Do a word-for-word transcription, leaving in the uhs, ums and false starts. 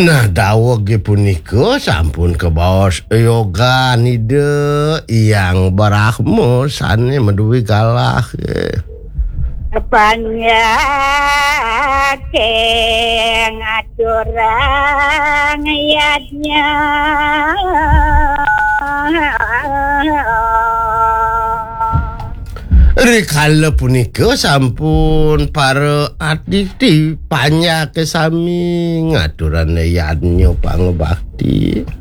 Nah, dawag ge punika sampun kebaos yoga nide yang barahmo sane meduwi galah ge. Panyake ngaturang yadnya Rikala punika sampun para adikti panyake sami ngaturan yadnya pangbakti.